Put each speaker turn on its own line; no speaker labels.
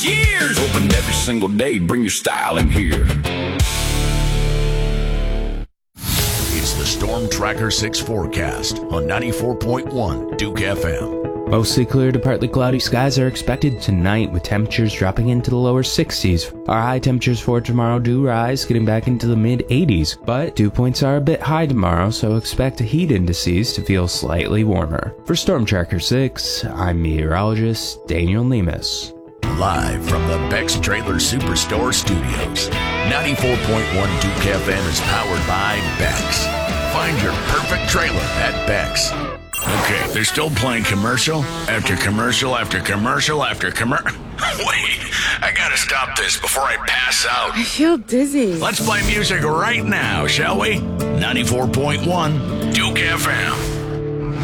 these years. Open every single day, bring your style in here.
It's the Storm Tracker 6 forecast on 94.1 Duke FM.
Mostly clear to partly cloudy skies are expected tonight, with temperatures dropping into the lower 60s. Our high temperatures for tomorrow do rise, getting back into the mid-80s, but dew points are a bit high tomorrow, so expect heat indices to feel slightly warmer. For Storm Tracker 6, I'm meteorologist Daniel Nemus.
Live from the Beck's Trailer Superstore Studios, 94.1 Duke FM is powered by Beck's. Find your perfect trailer at Beck's. Okay, they're still playing commercial after commercial after commercial after commercial. Wait, I gotta stop this before I pass out.
I feel dizzy.
Let's play music right now, shall we? 94.1 Duke FM.